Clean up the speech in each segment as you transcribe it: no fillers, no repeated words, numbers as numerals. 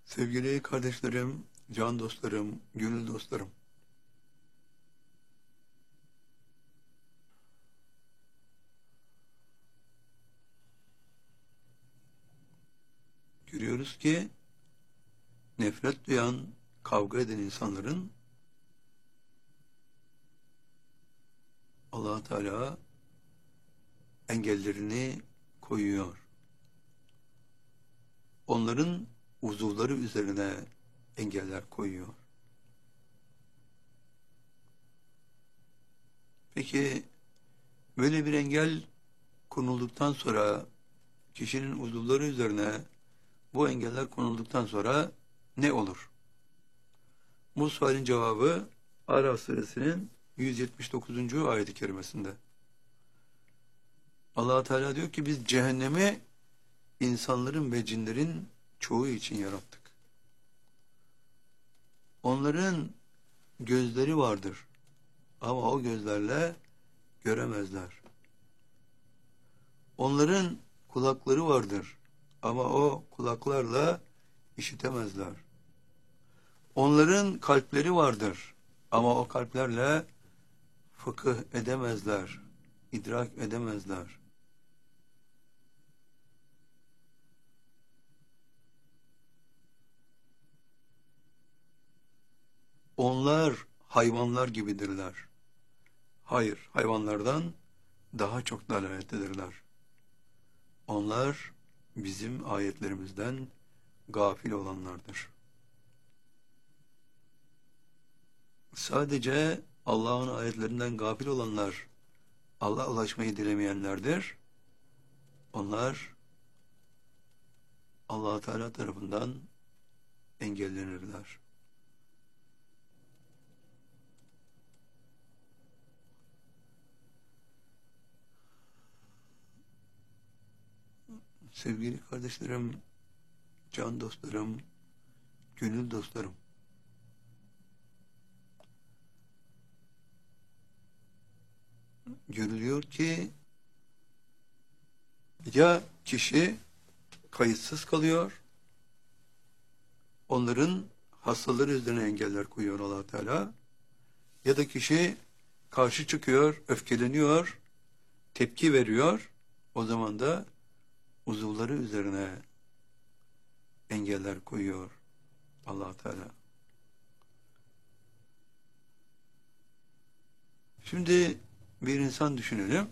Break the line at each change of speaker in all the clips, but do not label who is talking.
Sevgili kardeşlerim, can dostlarım, gönül dostlarım. Görüyoruz ki nefret duyan, kavga eden insanların Allah Teala engellerini koyuyor. Onların uzuvları üzerine engeller koyuyor. Peki böyle bir engel konulduktan sonra kişinin uzuvları üzerine bu engeller konulduktan sonra ne olur? Bu sualin cevabı Araf suresinin 179. ayet-i kerimesinde. Allah Teala diyor ki biz cehennemi insanların ve cinlerin çoğu için yarattık. Onların gözleri vardır ama o gözlerle göremezler. Onların kulakları vardır ama o kulaklarla işitemezler. Onların kalpleri vardır ama o kalplerle fıkıh edemezler, idrak edemezler. Onlar hayvanlar gibidirler. Hayır, hayvanlardan daha çok dalalettedirler. Onlar bizim ayetlerimizden gafil olanlardır. Sadece Allah'ın ayetlerinden gafil olanlar, Allah'a ulaşmayı dilemeyenlerdir. Onlar Allah Teala tarafından engellenirler. Sevgili kardeşlerim, can dostlarım, gönül dostlarım. Görülüyor ki ya kişi kayıtsız kalıyor, onların hastaları üzerine engeller koyuyor Allah Teala, ya da kişi karşı çıkıyor, öfkeleniyor, tepki veriyor, o zaman da uzuvları üzerine engeller koyuyor Allah Teala. Şimdi bir insan düşünelim.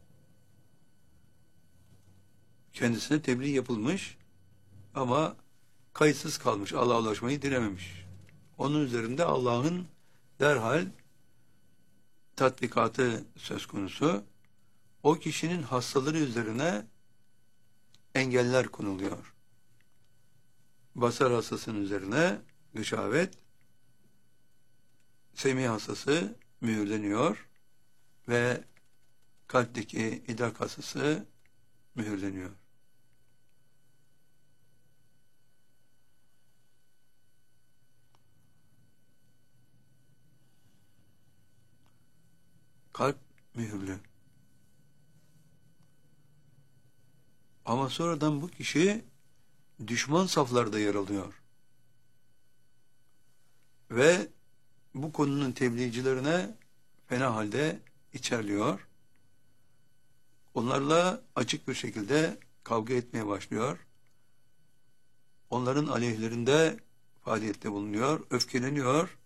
Kendisine tebliğ yapılmış ama kayıtsız kalmış, Allah'a ulaşmayı dilememiş. Onun üzerinde Allah'ın derhal tatbikatı söz konusu. O kişinin hastaları üzerine engeller konuluyor. Basar hastasının üzerine gışavet, semih hastası mühürleniyor ve kalpteki idrak hastası mühürleniyor. Kalp mühürlü. Ama sonradan bu kişi düşman saflarda yer alıyor. Ve bu konunun tebliğcilerine fena halde içerliyor. Onlarla açık bir şekilde kavga etmeye başlıyor. Onların aleyhlerinde faaliyette bulunuyor, öfkeleniyor,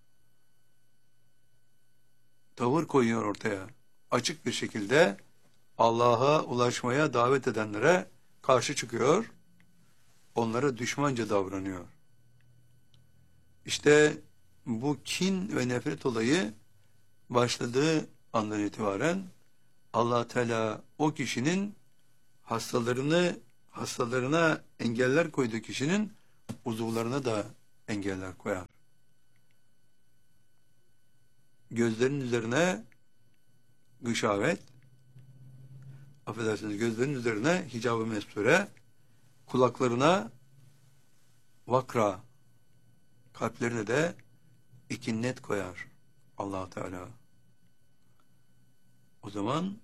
tavır koyuyor ortaya. Açık bir şekilde Allah'a ulaşmaya davet edenlere karşı çıkıyor, onlara düşmanca davranıyor. İşte bu kin ve nefret olayı başladığı andan itibaren Allah Teala o kişinin hastalarına engeller koyduğu kişinin uzuvlarına da engeller koyar. Gözlerin üzerine gışavet, affedersiniz, gözlerin üzerine hicab-ı mesture, kulaklarına vakra, kalplerine de ikinnet koyar Allah Teala. O zaman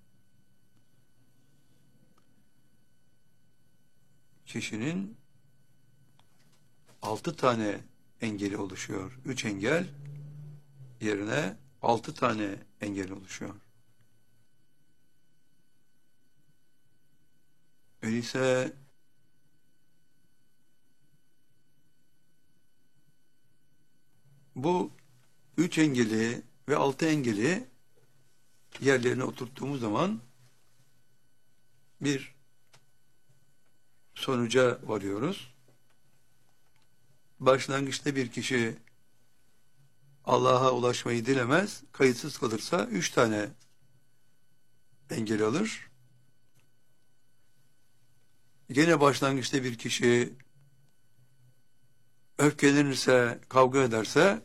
kişinin 6 tane engeli oluşuyor. 3 engel yerine 6 tane engel oluşuyor. Öyleyse bu 3 engeli ve 6 engeli yerlerine oturttuğumuz zaman bir sonuca varıyoruz. Başlangıçta bir kişi Allah'a ulaşmayı dilemez, kayıtsız kalırsa 3 tane engel alır. Gene başlangıçta bir kişi öfkelenirse, kavga ederse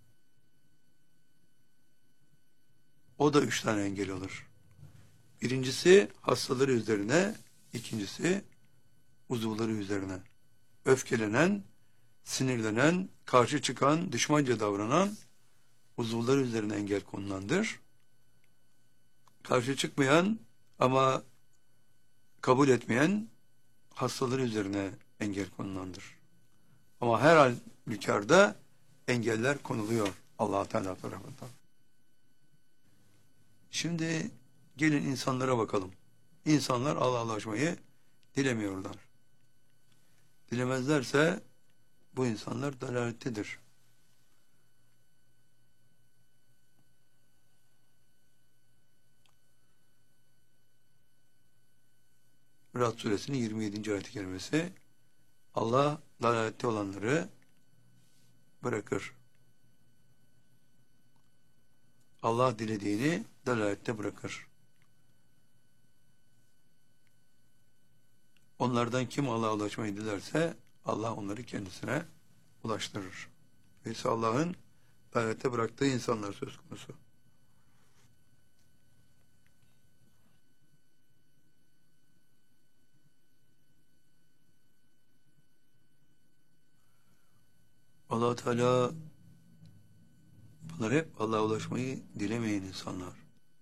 o da 3 tane engel alır. Birincisi hastaları üzerine, ikincisi uzuvları üzerine. Öfkelenen, sinirlenen, karşı çıkan, düşmanca davranan uzuvları üzerine engel konulandır. Karşı çıkmayan ama kabul etmeyen hastaları üzerine engel konulandır. Ama her halükarda engeller konuluyor Allah-u Teala tarafından. Şimdi gelin insanlara bakalım. İnsanlar Allah'a ulaşmayı dilemiyorlar. Dilemezlerse bu insanlar dalalettedir. Ra'd suresinin 27. ayet-i kerimesi Allah dalalette olanları bırakır. Allah dilediğini dalalette bırakır. Onlardan kim Allah'a ulaşmayı dilerse Allah onları kendisine ulaştırır. Ve Allah'ın dalalette bıraktığı insanlar söz konusu. Allah Teala bunlar hep Allah'a ulaşmayı dilemeyen insanlar.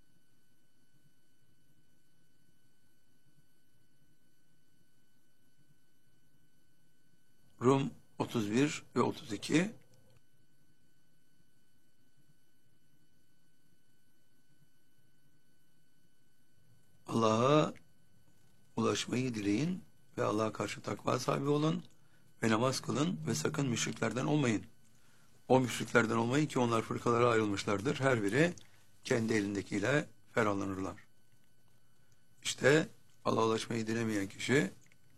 Rum 31 ve 32 Allah'a ulaşmayı dileyin ve Allah'a karşı takva sahibi olun ve namaz kılın ve sakın müşriklerden olmayın. O müşriklerden olmayın ki onlar fırkalara ayrılmışlardır. Her biri kendi elindekiyle ferahlanırlar. İşte Allah'a ulaşmayı dilemeyen kişi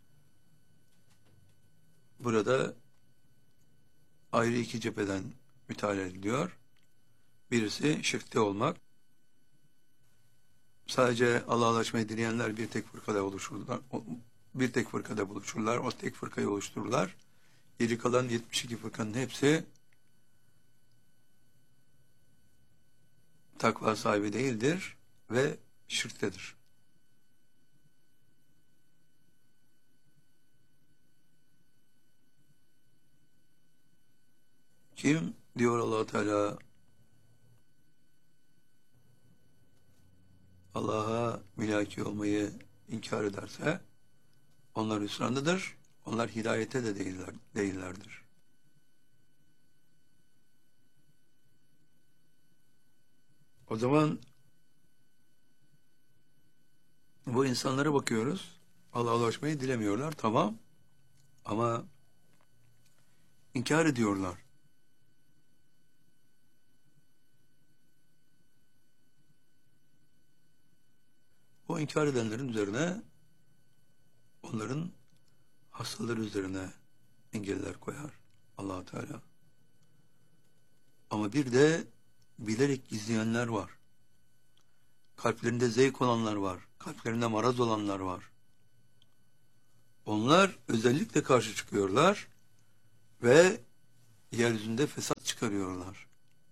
burada ayrı iki cepheden müteala ediliyor. Birisi şirkte olmak. Sadece Allah'a ulaşmayı dileyenler bir tek fırkada oluşurlar. Bir tek fırkada buluşurlar. O tek fırkayı oluştururlar. Geri kalan 72 fırkanın hepsi takva sahibi değildir ve şirktedir. Kim diyor Allah Teala Allah'a mülaki olmayı inkar ederse onlar hüsrandadır. Onlar hidayete de değillerdir. O zaman bu insanlara bakıyoruz. Allah'a ulaşmayı dilemiyorlar. Tamam. Ama inkar ediyorlar. O inkar edenlerin üzerine onların hastaları üzerine engeller koyar Allah Teala. Ama bir de bilerek gizleyenler var. Kalplerinde zevk olanlar var. Kalplerinde maraz olanlar var. Onlar özellikle karşı çıkıyorlar ve yeryüzünde fesat çıkarıyorlar.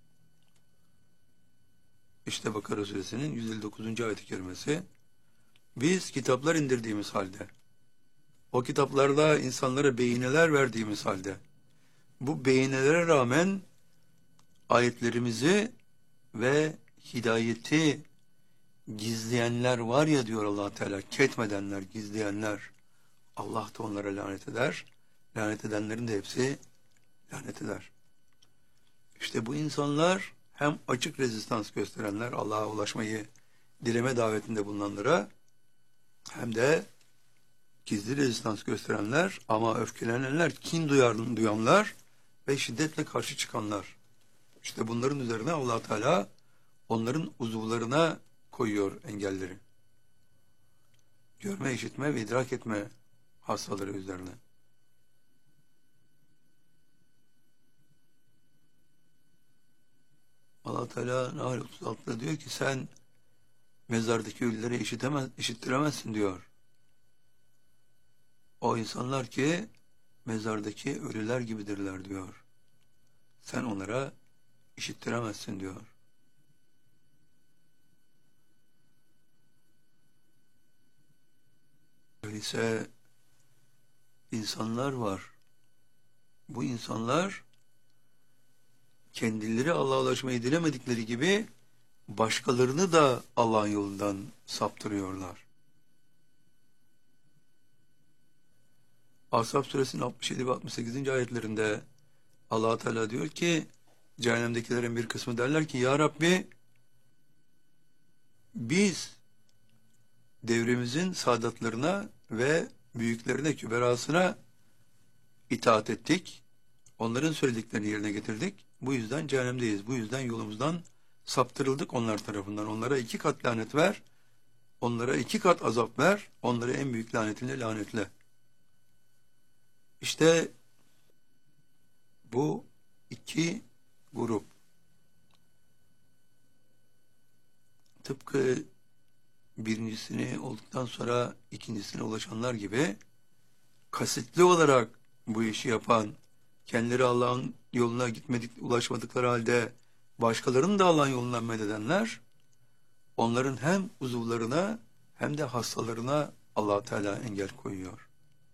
İşte Bakara suresinin 159. ayet-i kerimesi. Biz kitaplar indirdiğimiz halde, o kitaplarda insanlara beyineler verdiğimiz halde, bu beyinelere rağmen ayetlerimizi ve hidayeti gizleyenler var ya diyor Allah Teala, ketmedenler, gizleyenler, Allah da onlara lanet eder. Lanet edenlerin de hepsi lanet eder. İşte bu insanlar hem açık rezistans gösterenler, Allah'a ulaşmayı dileme davetinde bulunanlara, hem de gizli rezistans gösterenler ama öfkelenenler, kin duyanlar ve şiddetle karşı çıkanlar. İşte bunların üzerine Allah Teala onların uzuvlarına koyuyor engelleri. Görme, işitme ve idrak etme hastaları üzerine. Allah Teala Nahl 36'da diyor ki sen mezardaki ölüleri işittiremezsin diyor. O insanlar ki mezardaki ölüler gibidirler diyor. Sen onlara işittiremezsin diyor. Öyleyse insanlar var. Bu insanlar kendileri Allah'a ulaşmayı dilemedikleri gibi başkalarını da Allah'ın yolundan saptırıyorlar. Ashab suresinin 67 ve 68. ayetlerinde Allah Teala diyor ki cehennemdekilerin bir kısmı derler ki ya Rabbi biz devrimizin saadatlarına ve büyüklerine, küberasına itaat ettik. Onların söylediklerini yerine getirdik. Bu yüzden cehennemdeyiz. Bu yüzden yolumuzdan saptırıldık onlar tarafından. Onlara 2 kat lanet ver. Onlara 2 kat azap ver. Onları en büyük lanetinle lanetle. İşte bu 2 grup. Tıpkı birincisini olduktan sonra ikincisine ulaşanlar gibi kasıtlı olarak bu işi yapan, kendileri Allah'ın yoluna ulaşmadıkları halde başkalarını da Allah'ın yolundan methedenler, onların hem uzuvlarına hem de hastalarına Allah Teala engel koyuyor.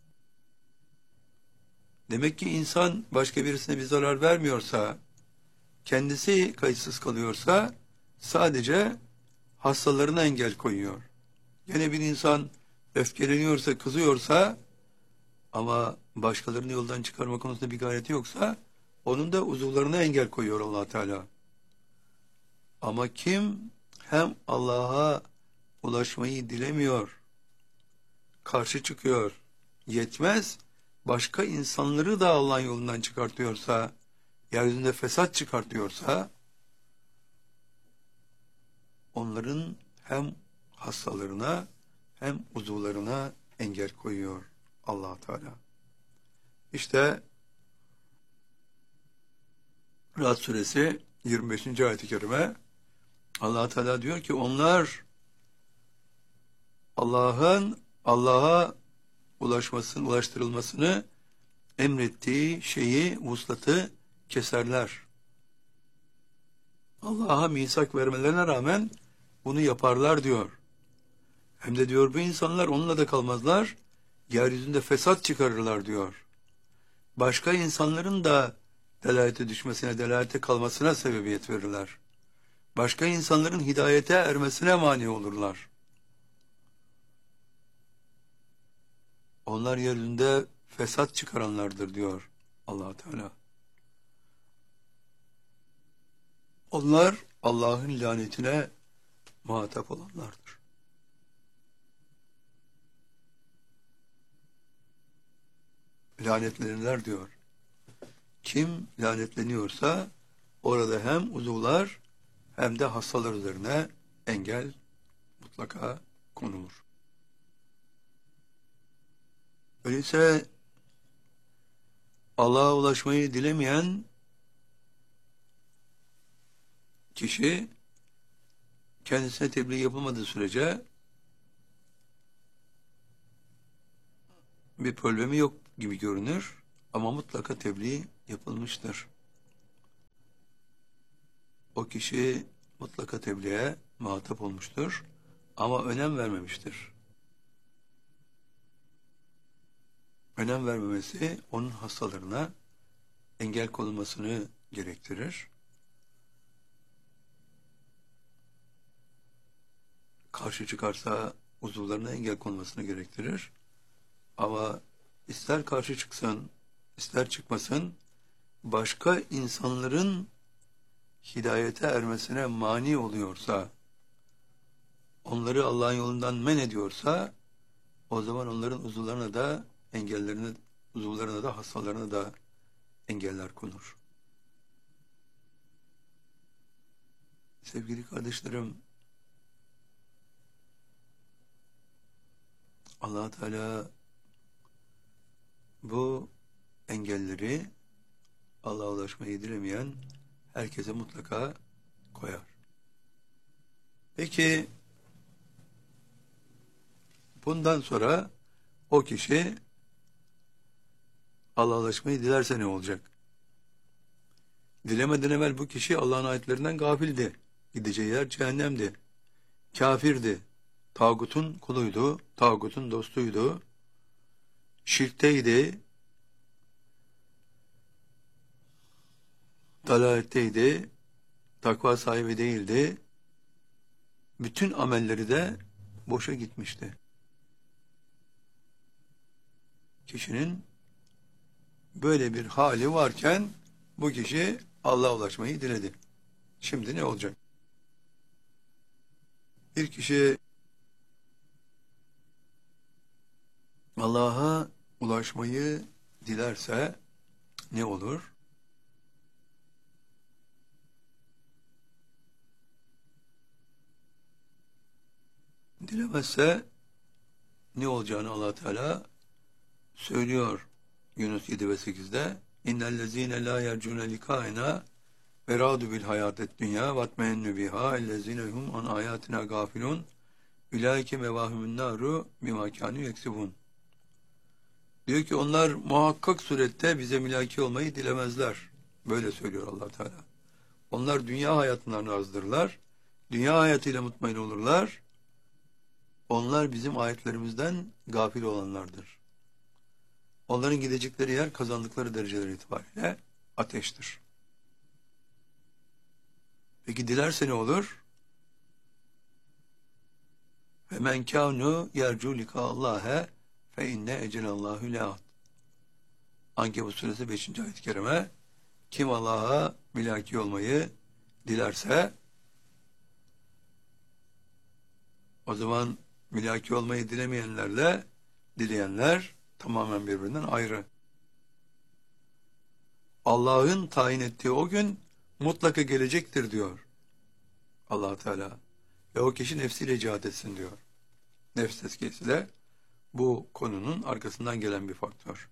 Demek ki insan başka birisine bir zarar vermiyorsa, kendisi kayıtsız kalıyorsa sadece hastalarına engel koyuyor. Yine bir insan öfkeleniyorsa, kızıyorsa ama başkalarını yoldan çıkarma konusunda bir gayreti yoksa onun da uzuvlarına engel koyuyor Allah Teala. Ama kim hem Allah'a ulaşmayı dilemiyor, karşı çıkıyor, yetmez, başka insanları da Allah'ın yolundan çıkartıyorsa, yeryüzünde fesat çıkartıyorsa, onların hem hastalarına hem uzuvlarına engel koyuyor Allah Teala. İşte Ra'd suresi 25. ayet-i kerime Allah Teala diyor ki onlar Allah'a ulaştırılmasını emrettiği şeyi, vuslatı keserler. Allah'a misak vermelerine rağmen bunu yaparlar diyor. Hem de diyor bu insanlar onunla da kalmazlar, yeryüzünde fesat çıkarırlar diyor. Başka insanların da delalete düşmesine, delalete kalmasına sebebiyet verirler. Başka insanların hidayete ermesine mani olurlar. Onlar yeryüzünde fesat çıkaranlardır diyor Allah Teala. Onlar Allah'ın lanetine muhatap olanlardır. Lanetlenirler diyor. Kim lanetleniyorsa orada hem uzuvlar hem de hastalar üzerine engel mutlaka konulur. Öyleyse Allah'a ulaşmayı dilemeyen kişi kendisine tebliğ yapılmadığı sürece bir problemi yok gibi görünür ama mutlaka tebliğ yapılmıştır. O kişi mutlaka tebliğe muhatap olmuştur ama önem vermemiştir. Önem vermemesi onun hastalarına engel konulmasını gerektirir. Karşı çıkarsa uzuvlarına engel konulmasını gerektirir. Ama ister karşı çıksın, ister çıkmasın, başka insanların hidayete ermesine mani oluyorsa, onları Allah'ın yolundan men ediyorsa, o zaman onların uzuvlarına da uzuvlarına da hastalarına da engeller konur. Sevgili kardeşlerim, Allah Teala bu engelleri Allah'a ulaşmayı dilemeyen herkese mutlaka koyar. Peki bundan sonra o kişi Allah'a ulaşmayı dilerse ne olacak? Dilemeden evvel bu kişi Allah'ın ayetlerinden gafildi. Gideceği yer cehennemdi. Kafirdi. Tağutun kuluydu. Tağutun dostuydu. Şirkteydi. Dalaletteydi. Takva sahibi değildi. Bütün amelleri de boşa gitmişti. Kişinin böyle bir hali varken bu kişi Allah'a ulaşmayı diledi. Şimdi ne olacak? Bir kişi Allah'a ulaşmayı dilerse ne olur? Dilemezse ne olacağını Allah Teala söylüyor Yunus 7 ve 8'de. İnnellezîne lâ yercûne likâina ve râdu bil hayâtet dünya vatmeennu biha ellezîne hum an âyâtina gâfilûn ulaike mevâhumün nâru bimâ kânû yeksibûn. Diyor ki onlar muhakkak surette bize mülaki olmayı dilemezler. Böyle söylüyor Allah Teala. Onlar dünya hayatından razdırlar. Dünya hayatıyla mutmain olurlar. Onlar bizim ayetlerimizden gafil olanlardır. Onların gidecekleri yer kazandıkları dereceler itibariyle ateştir. Peki dilerse ne olur? Ve men kânu yercu likâllâhe fe inne ecelallâhu le'at. Ankebut suresi 5. ayet-i kerime. Kim Allah'a mülaki olmayı dilerse o zaman mülaki olmayı dilemeyenlerle dileyenler tamamen birbirinden ayrı. Allah'ın tayin ettiği o gün mutlaka gelecektir diyor Allah Teala. Ve o kişi nefsiyle cihad etsin diyor. Nefs tezkiyesi de bu konunun arkasından gelen bir faktör.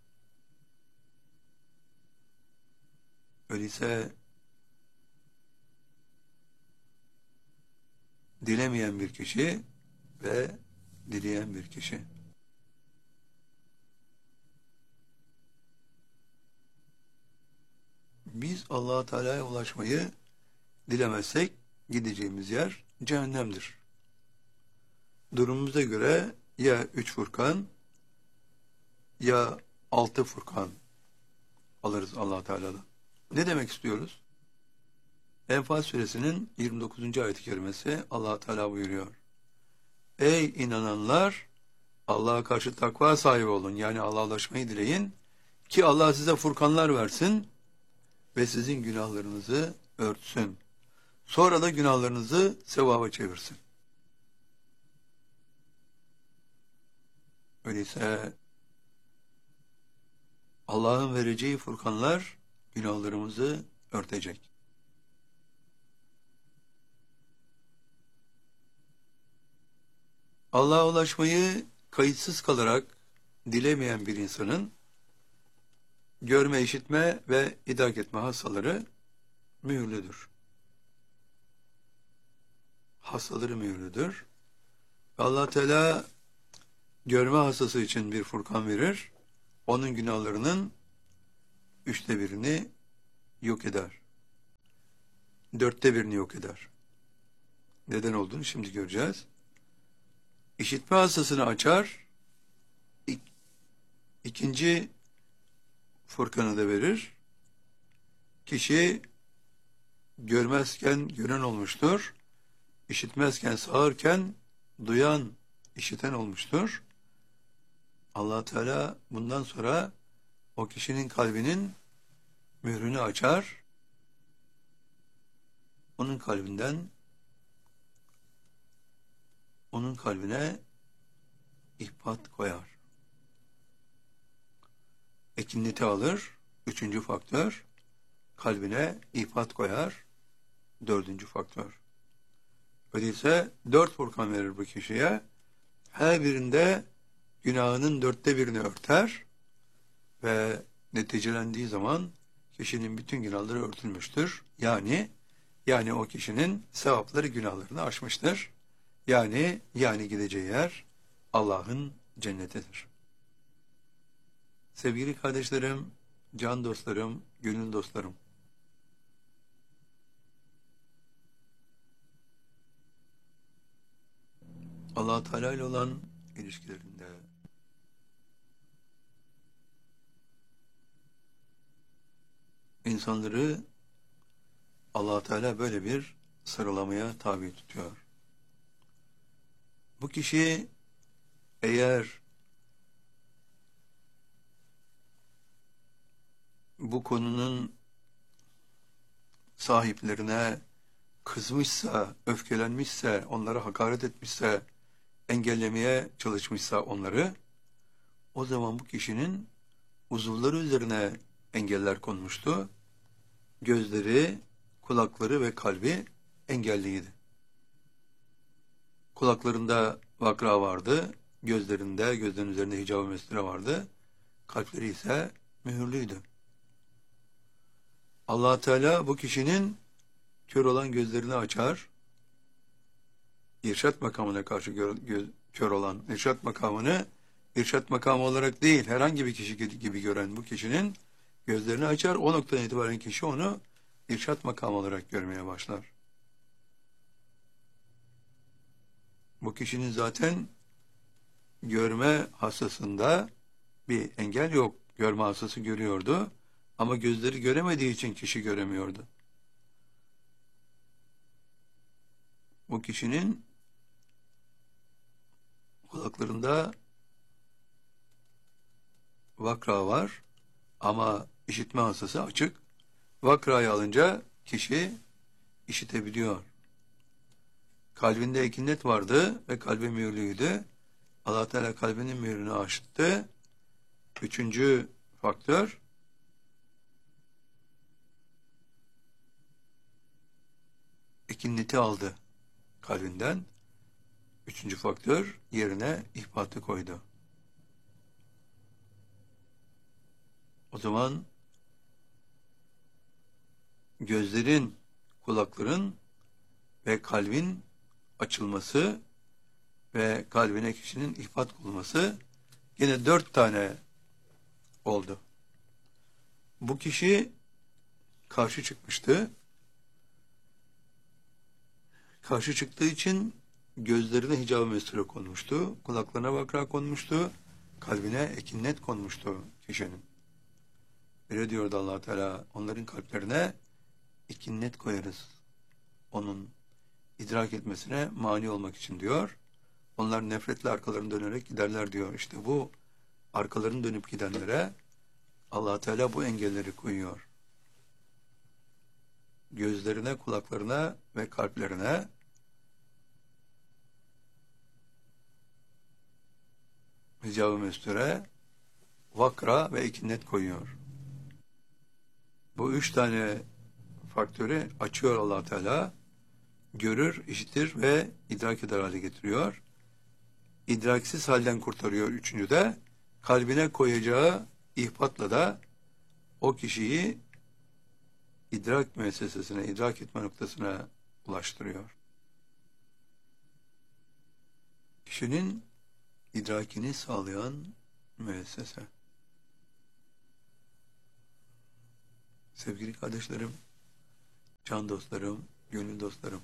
Öyleyse dilemeyen bir kişi ve dileyen bir kişi. Biz Allah Teala'ya ulaşmayı dilemezsek gideceğimiz yer cehennemdir. Durumumuza göre ya 3 Furkan ya 6 Furkan alırız Allah Teala'dan. Ne demek istiyoruz? Enfal suresinin 29. ayet-i kerimesi Allah Teala buyuruyor. Ey inananlar, Allah'a karşı takva sahibi olun. Yani Allah'a ulaşmayı dileyin ki Allah size furkanlar versin ve sizin günahlarınızı örtsün. Sonra da günahlarınızı sevaba çevirsin. Öyleyse Allah'ın vereceği furkanlar günahlarımızı örtecek. Allah'a ulaşmayı kayıtsız kalarak dilemeyen bir insanın görme, işitme ve idrak etme hastaları mühürlüdür. Hastaları mühürlüdür. Allah Teala görme hastası için bir furkan verir. Onun günahlarının 1/3 yok eder. 1/4 yok eder. Neden olduğunu şimdi göreceğiz. İşitme hastasını açar. İkinci furkanı da verir. Kişi görmezken gören olmuştur. İşitmezken sağırken duyan, işiten olmuştur. Allah Teala bundan sonra o kişinin kalbinin mührünü açar, onun kalbine ihbat koyar. Ekineti alır, üçüncü faktör, kalbine ihbat koyar, dördüncü faktör. Öyleyse 4 Furkan verir bu kişiye, her birinde günahının 1/4'ünü örter ve neticelendiği zaman kişinin bütün günahları örtülmüştür. Yani o kişinin sevapları günahlarını aşmıştır. Yani gideceği yer Allah'ın cennetidir. Sevgili kardeşlerim, can dostlarım, gönül dostlarım. Allah Teala ile olan ilişkilerinde insanları Allah Teala böyle bir sıralamaya tabi tutuyor. Bu kişi eğer bu konunun sahiplerine kızmışsa, öfkelenmişse, onlara hakaret etmişse, engellemeye çalışmışsa onları, o zaman bu kişinin uzuvları üzerine engeller konmuştu. Gözleri, kulakları ve kalbi engelliydi. Kulaklarında vakra vardı, gözlerin üzerinde hicab-ı mesture vardı, kalpleri ise mühürlüydü. Allah Teala bu kişinin kör olan gözlerini açar, irşat makamına karşı kör olan, irşat makamını irşat makamı olarak değil, herhangi bir kişi gibi gören bu kişinin gözlerini açar, o noktadan itibaren kişi onu irşat makamı olarak görmeye başlar. Bu kişinin zaten görme hastasında bir engel yok. Görme hastası görüyordu ama gözleri göremediği için kişi göremiyordu. Bu kişinin kulaklarında vakra var ama işitme hastası açık. Vakrayı alınca kişi işitebiliyor. Kalbinde ekinnet vardı ve kalbi mühürlüydü. Allah Teala kalbinin mühürünü açtı. Üçüncü faktör, ekinneti aldı kalbinden. Üçüncü faktör, yerine ihbatı koydu. O zaman gözlerin, kulakların ve kalbin açılması ve kalbine kişinin ihbat olması yine 4 tane oldu. Bu kişi karşı çıkmıştı. Karşı çıktığı için gözlerine hicab-ı mesture konmuştu, kulaklarına vakra konmuştu, kalbine ekinnet konmuştu kişinin. Öyle diyordu Allah Teala, onların kalplerine ekinnet koyarız. Onun idrak etmesine mani olmak için diyor. Onlar nefretle arkalarını dönerek giderler diyor. İşte bu arkalarını dönüp gidenlere Allah Teala bu engelleri koyuyor. Gözlerine, kulaklarına ve kalplerine hicab-ı mesture, vakra ve ekinnet koyuyor. Bu 3 tane faktörü açıyor Allah Teala. Görür, işitir ve idrak eder hale getiriyor. İdraksiz halden kurtarıyor üçüncü de. Kalbine koyacağı ihbatla da o kişiyi idrak müessesesine, idrak etme noktasına ulaştırıyor. Kişinin idrakini sağlayan müessese. Sevgili kardeşlerim, can dostlarım, gönül dostlarım.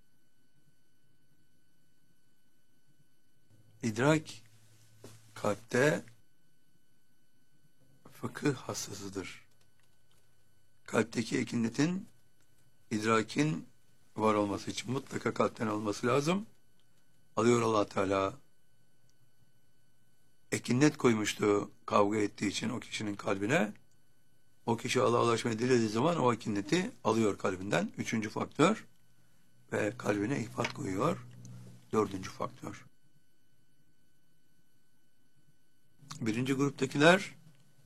İdrak kalpte fıkıh hassasıdır. Kalpteki ekinnetin, idrakin var olması için mutlaka kalpten olması lazım. Alıyor Allah Teala. Ekinnet koymuştu kavga ettiği için o kişinin kalbine. O kişi Allah'a ulaşmayı dilediği zaman o hakineti alıyor kalbinden. Üçüncü faktör. Ve kalbine ihfat koyuyor. Dördüncü faktör. Birinci gruptakiler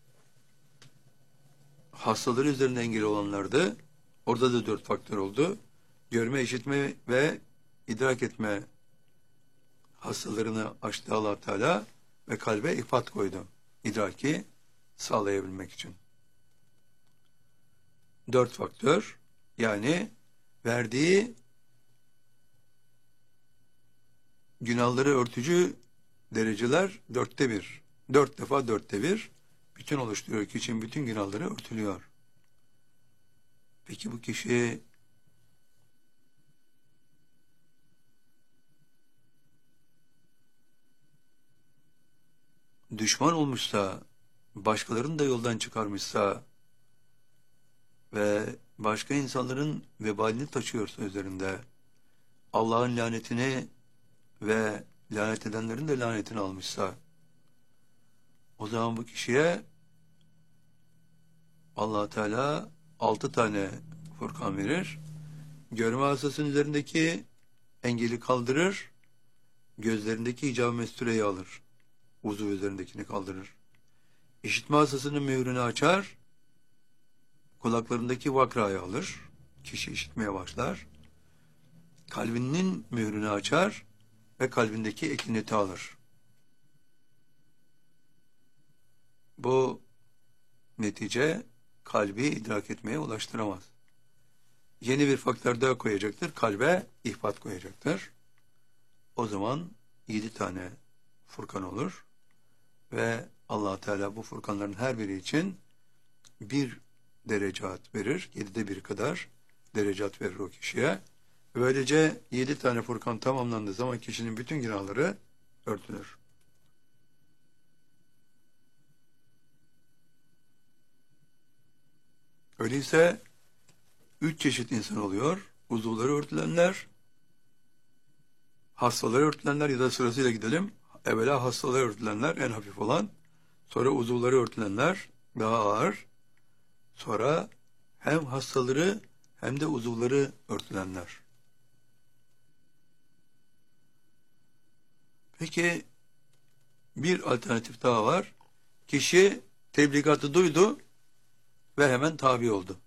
hastaları üzerinde engel olanlardı. Orada da 4 faktör oldu. Görme, işitme ve idrak etme hastalarını açtı Allah Teala ve kalbe ihfat koydu. İdraki sağlayabilmek için. 4 faktör, yani verdiği günahları örtücü dereceler 1/4. 4 defa 1/4. Bütün oluşturuyor. Kişinin bütün günahları örtülüyor. Peki bu kişi düşman olmuşsa, başkalarını da yoldan çıkarmışsa ve başka insanların vebalini taşıyorsa üzerinde, Allah'ın lanetini ve lanet edenlerin de lanetini almışsa, o zaman bu kişiye Allah Teala 6 tane Furkan verir. Görme hastasının üzerindeki engeli kaldırır. Gözlerindeki icab-ı mestureyi alır. Uzuv üzerindekini kaldırır. İşitme hastasının mührünü açar. Kulaklarındaki vakrayı alır. Kişi işitmeye başlar. Kalbinin mührünü açar ve kalbindeki ekineti alır. Bu netice kalbi idrak etmeye ulaştıramaz. Yeni bir faktör daha koyacaktır. Kalbe ihfat koyacaktır. O zaman 7 tane Furkan olur ve Allah Teala bu Furkanların her biri için bir derecat verir. 7'de 1 kadar derecat verir o kişiye. Böylece 7 tane Furkan tamamlandığı zaman kişinin bütün günahları örtülür. Öyleyse 3 çeşit insan oluyor. Uzuvları örtülenler, hastaları örtülenler ya da sırasıyla gidelim. Evvela hastaları örtülenler en hafif olan, sonra uzuvları örtülenler daha ağır, sonra hem hastaları hem de uzuvları örtülenler. Peki bir alternatif daha var. Kişi tebligatı duydu ve hemen tabi oldu.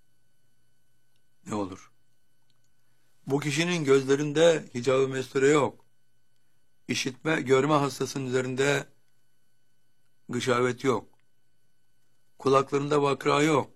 Ne olur? Bu kişinin gözlerinde hicab-ı mesture yok. İşitme, görme hastasının üzerinde gışavet yok. Kulaklarında vakra yok.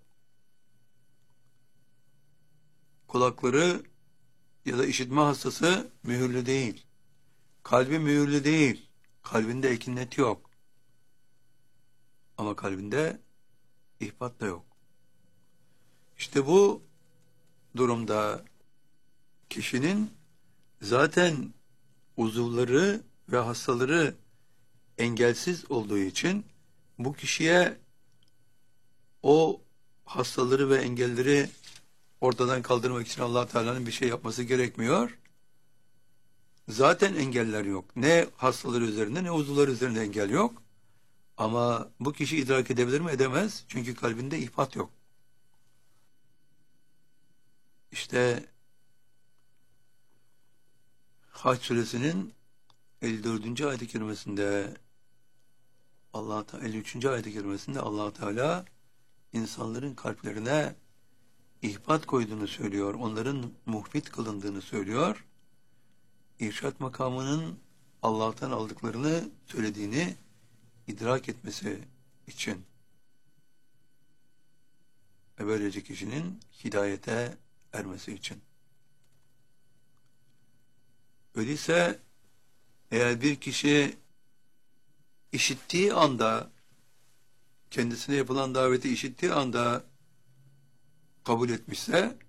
Kulakları ya da işitme hastası mühürlü değil. Kalbi mühürlü değil. Kalbinde ekinnet yok. Ama kalbinde ihbat da yok. İşte bu durumda kişinin zaten uzuvları ve hastaları engelsiz olduğu için bu kişiye o hastaları ve engelleri ortadan kaldırmak için Allah Teala'nın bir şey yapması gerekmiyor. Zaten engeller yok. Ne hastaları üzerinde ne uzuvlar üzerinde engel yok. Ama bu kişi idrak edebilir mi? Edemez. Çünkü kalbinde ihfat yok. İşte Hac suresinin 54. ayet-i kerimesinde 53. ayet-i kerimesinde Allah Teala insanların kalplerine ihfat koyduğunu söylüyor. Onların muhbit kılındığını söylüyor. İrşad makamının Allah'tan aldıklarını söylediğini idrak etmesi için ve böylece kişinin hidayete ermesi için. Öyleyse eğer bir kişi işittiği anda, kendisine yapılan daveti işittiği anda kabul etmişse